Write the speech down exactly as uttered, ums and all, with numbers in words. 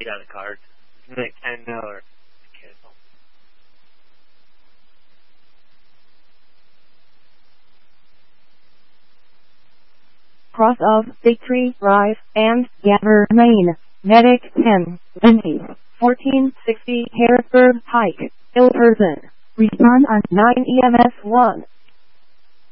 You got the card. It's like ten or cancel. Cross of Victory, Rise, and Gather, Maine. Medic ten, Lindy, fourteen sixty Harrisburg Pike, ill person. Respond on nine E M S one.